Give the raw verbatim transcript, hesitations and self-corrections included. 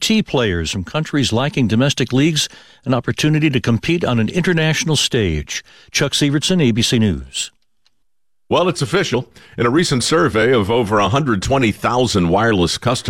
T players from countries lacking domestic leagues an opportunity to compete on an international stage. Chuck Sievertson, A B C News. Well, it's official. In a recent survey of over one hundred twenty thousand wireless customers,